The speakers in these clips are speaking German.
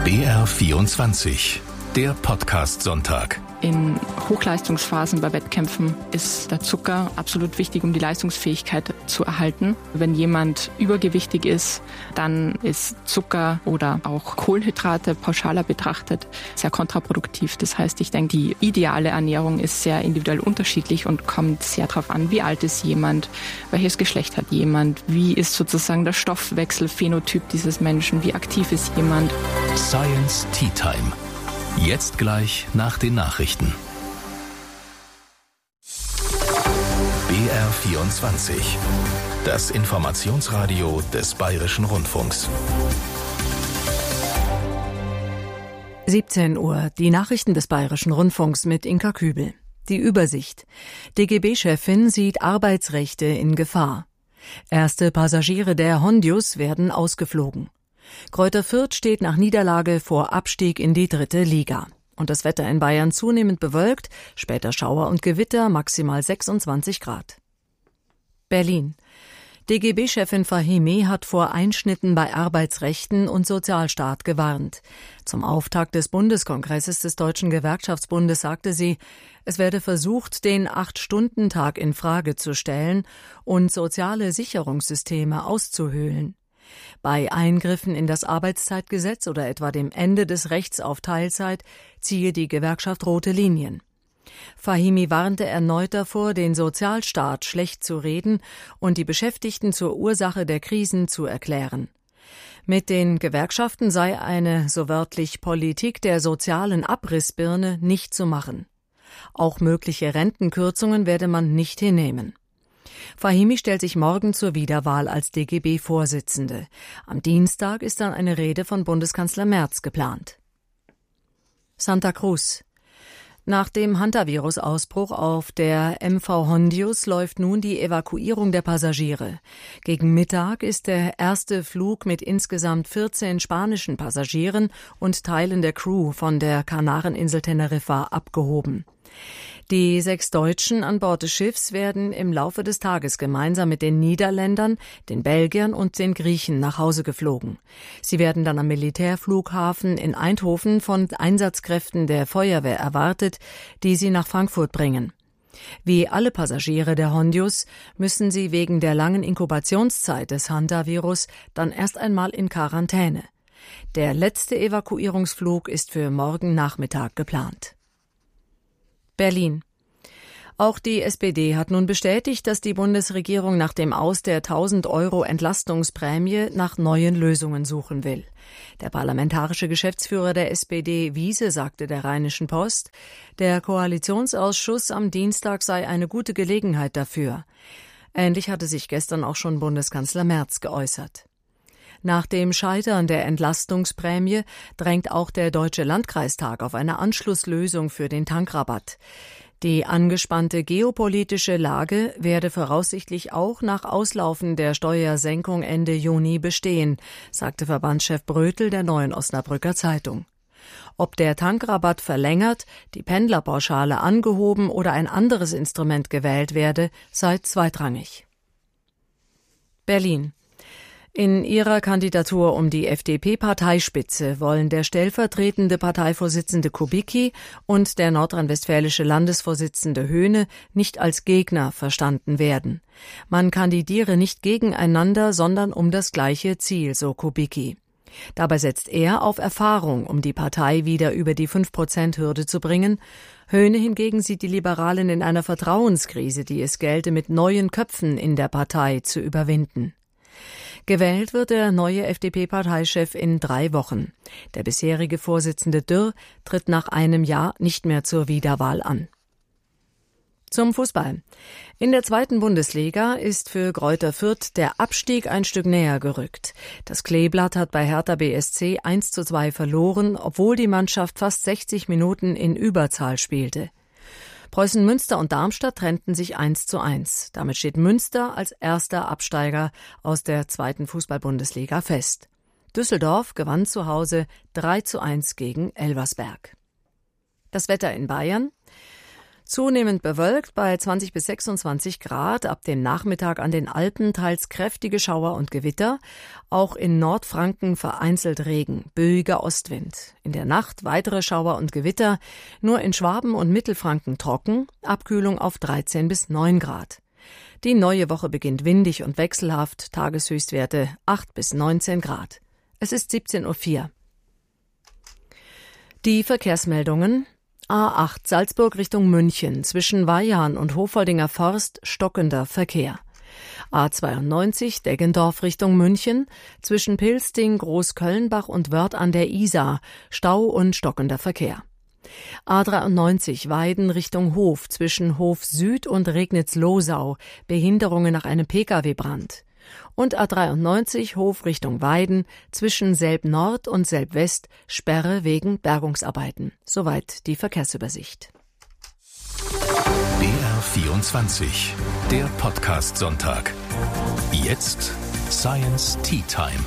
BR24, der Podcast-Sonntag. In Hochleistungsphasen bei Wettkämpfen ist der Zucker absolut wichtig, um die Leistungsfähigkeit zu erhalten. Wenn jemand übergewichtig ist, dann ist Zucker oder auch Kohlenhydrate pauschaler betrachtet sehr kontraproduktiv. Das heißt, ich denke, die ideale Ernährung ist sehr individuell unterschiedlich und kommt sehr darauf an, wie alt ist jemand, welches Geschlecht hat jemand, wie ist sozusagen der Stoffwechselphänotyp dieses Menschen, wie aktiv ist jemand. Science Tea Time. Jetzt gleich nach den Nachrichten. BR24, das Informationsradio des Bayerischen Rundfunks. 17 Uhr, die Nachrichten des Bayerischen Rundfunks mit Inka Kübel. Die Übersicht. DGB-Chefin sieht Arbeitsrechte in Gefahr. Erste Passagiere der Hondius werden ausgeflogen. Greuther Fürth steht nach Niederlage vor Abstieg in die 3. Liga. Und das Wetter in Bayern zunehmend bewölkt, später Schauer und Gewitter, maximal 26 Grad. Berlin. DGB-Chefin Fahimi hat vor Einschnitten bei Arbeitsrechten und Sozialstaat gewarnt. Zum Auftakt des Bundeskongresses des Deutschen Gewerkschaftsbundes sagte sie, es werde versucht, den 8-Stunden-Tag in Frage zu stellen und soziale Sicherungssysteme auszuhöhlen. Bei Eingriffen in das Arbeitszeitgesetz oder etwa dem Ende des Rechts auf Teilzeit ziehe die Gewerkschaft rote Linien. Fahimi warnte erneut davor, den Sozialstaat schlecht zu reden und die Beschäftigten zur Ursache der Krisen zu erklären. Mit den Gewerkschaften sei eine, so wörtlich, Politik der sozialen Abrissbirne nicht zu machen. Auch mögliche Rentenkürzungen werde man nicht hinnehmen. Fahimi stellt sich morgen zur Wiederwahl als DGB-Vorsitzende. Am Dienstag ist dann eine Rede von Bundeskanzler Merz geplant. Santa Cruz. Nach dem Hantavirus-Ausbruch auf der MV Hondius läuft nun die Evakuierung der Passagiere. Gegen Mittag ist der erste Flug mit insgesamt 14 spanischen Passagieren und Teilen der Crew von der Kanareninsel Teneriffa abgehoben. Die 6 Deutschen an Bord des Schiffs werden im Laufe des Tages gemeinsam mit den Niederländern, den Belgiern und den Griechen nach Hause geflogen. Sie werden dann am Militärflughafen in Eindhoven von Einsatzkräften der Feuerwehr erwartet, die sie nach Frankfurt bringen. Wie alle Passagiere der Hondius müssen sie wegen der langen Inkubationszeit des Hantavirus dann erst einmal in Quarantäne. Der letzte Evakuierungsflug ist für morgen Nachmittag geplant. Berlin. Auch die SPD hat nun bestätigt, dass die Bundesregierung nach dem Aus der 1.000 € Entlastungsprämie nach neuen Lösungen suchen will. Der parlamentarische Geschäftsführer der SPD, Wiese, sagte der Rheinischen Post, der Koalitionsausschuss am Dienstag sei eine gute Gelegenheit dafür. Ähnlich hatte sich gestern auch schon Bundeskanzler Merz geäußert. Nach dem Scheitern der Entlastungsprämie drängt auch der Deutsche Landkreistag auf eine Anschlusslösung für den Tankrabatt. Die angespannte geopolitische Lage werde voraussichtlich auch nach Auslaufen der Steuersenkung Ende Juni bestehen, sagte Verbandschef Brötel der Neuen Osnabrücker Zeitung. Ob der Tankrabatt verlängert, die Pendlerpauschale angehoben oder ein anderes Instrument gewählt werde, sei zweitrangig. Berlin. In ihrer Kandidatur um die FDP-Parteispitze wollen der stellvertretende Parteivorsitzende Kubicki und der nordrhein-westfälische Landesvorsitzende Höhne nicht als Gegner verstanden werden. Man kandidiere nicht gegeneinander, sondern um das gleiche Ziel, so Kubicki. Dabei setzt er auf Erfahrung, um die Partei wieder über die 5%-Hürde zu bringen. Höhne hingegen sieht die Liberalen in einer Vertrauenskrise, die es gelte, mit neuen Köpfen in der Partei zu überwinden. Gewählt wird der neue FDP-Parteichef in 3 Wochen. Der bisherige Vorsitzende Dürr tritt nach einem Jahr nicht mehr zur Wiederwahl an. Zum Fußball. In der 2. Bundesliga ist für Greuther Fürth der Abstieg ein Stück näher gerückt. Das Kleeblatt hat bei Hertha BSC 1:2 verloren, obwohl die Mannschaft fast 60 Minuten in Überzahl spielte. Preußen Münster und Darmstadt trennten sich 1:1. Damit steht Münster als erster Absteiger aus der 2. Fußball-Bundesliga fest. Düsseldorf gewann zu Hause 3:1 gegen Elversberg. Das Wetter in Bayern. Zunehmend bewölkt bei 20 bis 26 Grad, ab dem Nachmittag an den Alpen teils kräftige Schauer und Gewitter, auch in Nordfranken vereinzelt Regen, böiger Ostwind. In der Nacht weitere Schauer und Gewitter, nur in Schwaben und Mittelfranken trocken, Abkühlung auf 13 bis 9 Grad. Die neue Woche beginnt windig und wechselhaft, Tageshöchstwerte 8 bis 19 Grad. Es ist 17:04 Uhr. Die Verkehrsmeldungen: A8 Salzburg Richtung München, zwischen Weihahn und Hofoldinger Forst stockender Verkehr. A92 Deggendorf Richtung München, zwischen Pilsting, Großkölnbach und Wörth an der Isar, Stau und stockender Verkehr. A93 Weiden Richtung Hof, zwischen Hof Süd und Regnitz-Losau, Behinderungen nach einem Pkw-Brand. Und A93 Hof Richtung Weiden, zwischen Selb Nord und Selb West, Sperre wegen Bergungsarbeiten. Soweit die Verkehrsübersicht. BR24, der Podcast-Sonntag. Jetzt Science Tea Time.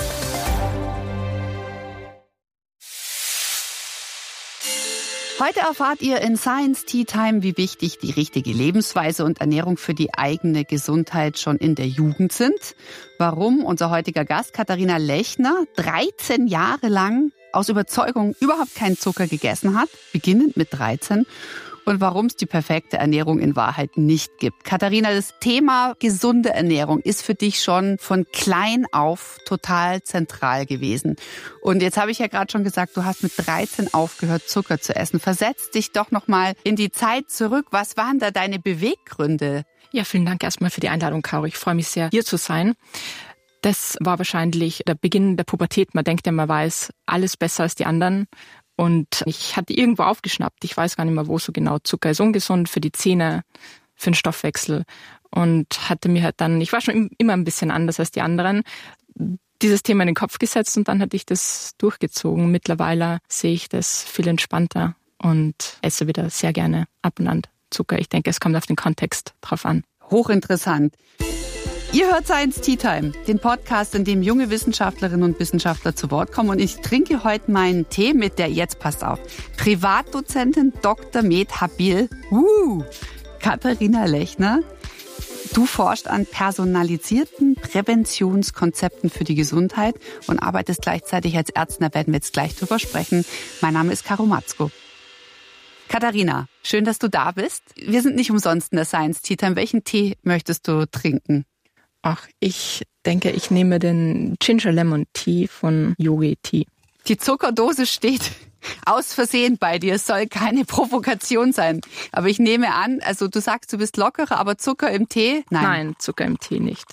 Heute erfahrt ihr in Science Tea Time, wie wichtig die richtige Lebensweise und Ernährung für die eigene Gesundheit schon in der Jugend sind. Warum unser heutiger Gast Katharina Lechner 13 Jahre lang aus Überzeugung überhaupt keinen Zucker gegessen hat, beginnend mit 13. Und warum es die perfekte Ernährung in Wahrheit nicht gibt. Katharina, das Thema gesunde Ernährung ist für dich schon von klein auf total zentral gewesen. Und jetzt habe ich ja gerade schon gesagt, du hast mit 13 aufgehört, Zucker zu essen. Versetz dich doch nochmal in die Zeit zurück. Was waren da deine Beweggründe? Ja, vielen Dank erstmal für die Einladung, Caro. Ich freue mich sehr, hier zu sein. Das war wahrscheinlich der Beginn der Pubertät. Man denkt ja, man weiß alles besser als die anderen. Und ich hatte irgendwo aufgeschnappt, ich weiß gar nicht mehr wo so genau, Zucker ist ungesund für die Zähne, für den Stoffwechsel. Und hatte mir halt dann, ich war schon immer ein bisschen anders als die anderen, dieses Thema in den Kopf gesetzt und dann hatte ich das durchgezogen. Mittlerweile sehe ich das viel entspannter und esse wieder sehr gerne ab und an Zucker. Ich denke, es kommt auf den Kontext drauf an. Hochinteressant. Ihr hört Science Tea Time, den Podcast, in dem junge Wissenschaftlerinnen und Wissenschaftler zu Wort kommen. Und ich trinke heute meinen Tee mit der, jetzt passt auf, Privatdozentin Dr. Med Habil, Katharina Lechner. Du forschst an personalisierten Präventionskonzepten für die Gesundheit und arbeitest gleichzeitig als Ärztin. Da werden wir jetzt gleich drüber sprechen. Mein Name ist Caro Matzko. Katharina, schön, dass du da bist. Wir sind nicht umsonst in der Science Tea Time. Welchen Tee möchtest du trinken? Ach, ich denke, ich nehme den Ginger Lemon Tea von Yogi Tea. Die Zuckerdose steht aus Versehen bei dir. Es soll keine Provokation sein. Aber ich nehme an, also du sagst, du bist lockerer, aber Zucker im Tee? Nein, Zucker im Tee nicht.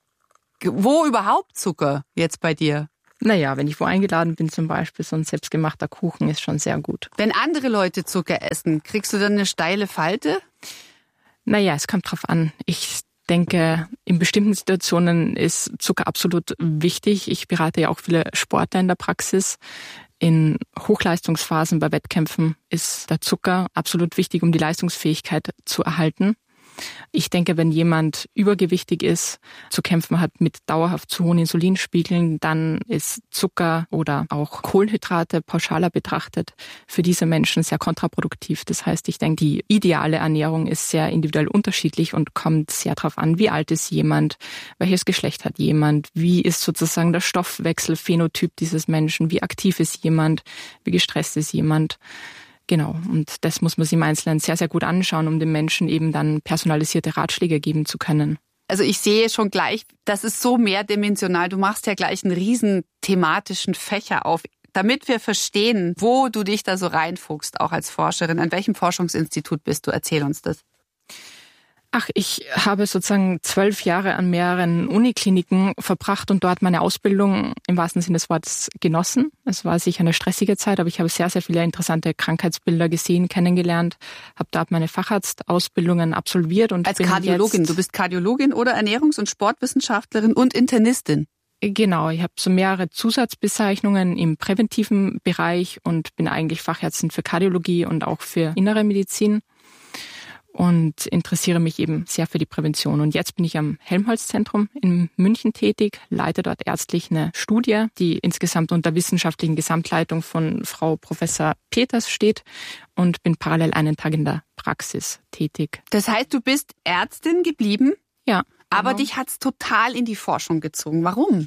Wo überhaupt Zucker jetzt bei dir? Naja, wenn ich wo eingeladen bin zum Beispiel, so ein selbstgemachter Kuchen ist schon sehr gut. Wenn andere Leute Zucker essen, kriegst du dann eine steile Falte? Naja, es kommt drauf an. Ich denke, in bestimmten Situationen ist Zucker absolut wichtig. Ich berate ja auch viele Sportler in der Praxis. In Hochleistungsphasen bei Wettkämpfen ist der Zucker absolut wichtig, um die Leistungsfähigkeit zu erhalten. Ich denke, wenn jemand übergewichtig ist, zu kämpfen hat mit dauerhaft zu hohen Insulinspiegeln, dann ist Zucker oder auch Kohlenhydrate pauschaler betrachtet für diese Menschen sehr kontraproduktiv. Das heißt, ich denke, die ideale Ernährung ist sehr individuell unterschiedlich und kommt sehr darauf an, wie alt ist jemand, welches Geschlecht hat jemand, wie ist sozusagen der Stoffwechselphänotyp dieses Menschen, wie aktiv ist jemand, wie gestresst ist jemand. Genau, und das muss man sich im Einzelnen sehr, sehr gut anschauen, um den Menschen eben dann personalisierte Ratschläge geben zu können. Also ich sehe schon gleich, das ist so mehrdimensional. Du machst ja gleich einen riesen thematischen Fächer auf, damit wir verstehen, wo du dich da so reinfuchst, auch als Forscherin. An welchem Forschungsinstitut bist du? Erzähl uns das. Ach, ich habe sozusagen 12 Jahre an mehreren Unikliniken verbracht und dort meine Ausbildung im wahrsten Sinne des Wortes genossen. Es war sicher eine stressige Zeit, aber ich habe sehr, sehr viele interessante Krankheitsbilder gesehen, kennengelernt, habe dort meine Facharztausbildungen absolviert. Und als Kardiologin, du bist Kardiologin oder Ernährungs- und Sportwissenschaftlerin und Internistin? Genau, ich habe so mehrere Zusatzbezeichnungen im präventiven Bereich und bin eigentlich Fachärztin für Kardiologie und auch für innere Medizin. und interessiere mich eben sehr für die Prävention. Und jetzt bin ich am Helmholtz-Zentrum in München tätig, leite dort ärztlich eine Studie, die insgesamt unter wissenschaftlichen Gesamtleitung von Frau Professor Peters steht und bin parallel einen Tag in der Praxis tätig. Das heißt, du bist Ärztin geblieben? Ja. Aber dich hat's total in die Forschung gezogen. Warum?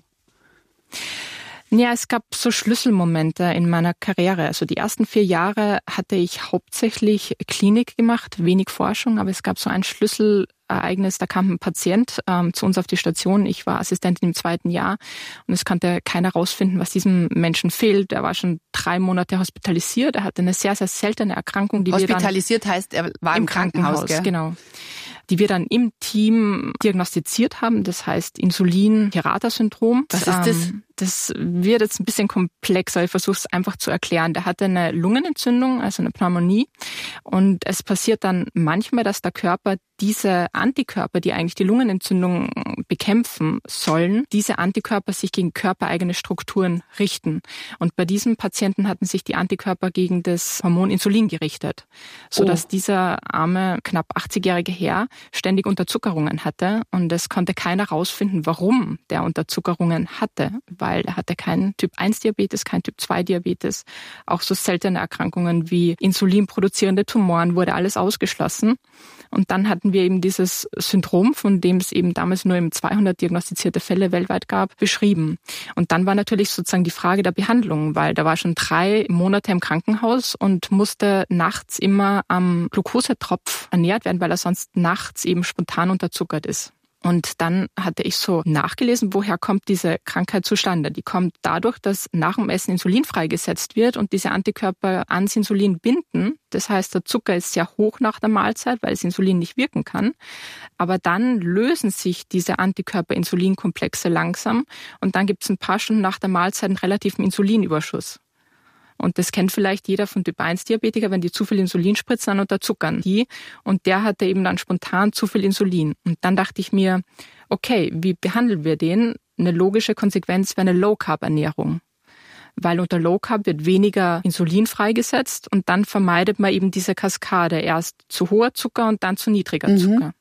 Ja, es gab so Schlüsselmomente in meiner Karriere. Also die ersten 4 Jahre hatte ich hauptsächlich Klinik gemacht, wenig Forschung, aber es gab so ein Schlüsselereignis, da kam ein Patient zu uns auf die Station. Ich war Assistentin im 2. Jahr und es konnte keiner rausfinden, was diesem Menschen fehlt. Er war schon 3 Monate hospitalisiert, er hatte eine sehr, sehr seltene Erkrankung. Hospitalisiert heißt, er war im Krankenhaus, gell? Genau. Die wir dann im Team diagnostiziert haben. Das heißt Insulin-Hirata-Syndrom. Was ist das? Das wird jetzt ein bisschen komplexer. Ich versuche es einfach zu erklären. Der hatte eine Lungenentzündung, also eine Pneumonie. Und es passiert dann manchmal, dass der Körper diese Antikörper, die eigentlich die Lungenentzündung bekämpfen sollen, diese Antikörper sich gegen körpereigene Strukturen richten. Und bei diesem Patienten hatten sich die Antikörper gegen das Hormon Insulin gerichtet, sodass dieser arme, knapp 80-jährige Herr ständig Unterzuckerungen hatte. Und es konnte keiner rausfinden, warum der Unterzuckerungen hatte, weil er hatte keinen Typ-1-Diabetes, kein Typ-2-Diabetes. Auch so seltene Erkrankungen wie insulinproduzierende Tumoren wurde alles ausgeschlossen. Und dann hatten wir eben dieses Syndrom, von dem es eben damals nur 200 diagnostizierte Fälle weltweit gab, beschrieben. Und dann war natürlich sozusagen die Frage der Behandlung, weil da war schon 3 Monate im Krankenhaus und musste nachts immer am Glukosetropf ernährt werden, weil er sonst nachts eben spontan unterzuckert ist. Und dann hatte ich so nachgelesen, woher kommt diese Krankheit zustande. Die kommt dadurch, dass nach dem Essen Insulin freigesetzt wird und diese Antikörper ans Insulin binden. Das heißt, der Zucker ist sehr hoch nach der Mahlzeit, weil das Insulin nicht wirken kann. Aber dann lösen sich diese Antikörper-Insulinkomplexe langsam und dann gibt es ein paar Stunden nach der Mahlzeit einen relativen Insulinüberschuss. Und das kennt vielleicht jeder von Typ-1-Diabetiker, wenn die zu viel Insulin spritzen, dann unterzuckern die. Und der hatte eben dann spontan zu viel Insulin. Und dann dachte ich mir, okay, wie behandeln wir den? Eine logische Konsequenz wäre eine Low-Carb-Ernährung. Weil unter Low-Carb wird weniger Insulin freigesetzt und dann vermeidet man eben diese Kaskade. Erst zu hoher Zucker und dann zu niedriger Zucker.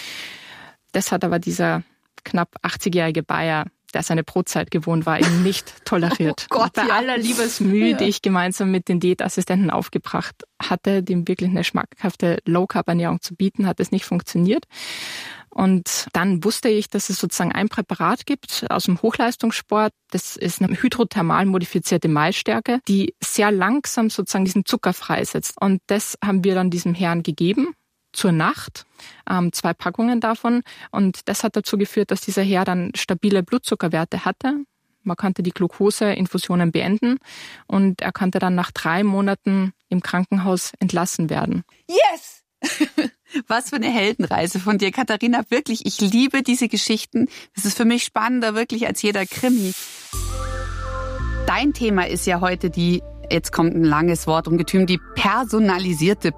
Das hat aber dieser knapp 80-jährige Bayer, der seine Brotzeit gewohnt war, eben nicht toleriert. Oh Gott, bei aller Liebesmühe, die ich gemeinsam mit den Diätassistenten aufgebracht hatte, dem wirklich eine schmackhafte Low-Carb-Ernährung zu bieten, hat es nicht funktioniert. Und dann wusste ich, dass es sozusagen ein Präparat gibt aus dem Hochleistungssport. Das ist eine hydrothermal modifizierte Maisstärke, die sehr langsam sozusagen diesen Zucker freisetzt. Und das haben wir dann diesem Herrn gegeben. Zur Nacht, 2 Packungen davon. Und das hat dazu geführt, dass dieser Herr dann stabile Blutzuckerwerte hatte. Man konnte die Glukoseinfusionen beenden und er konnte dann nach 3 Monaten im Krankenhaus entlassen werden. Yes! Was für eine Heldenreise von dir, Katharina. Wirklich, ich liebe diese Geschichten. Das ist für mich spannender wirklich als jeder Krimi. Dein Thema ist ja heute jetzt kommt ein langes Wort, Ungetüm, die personalisierte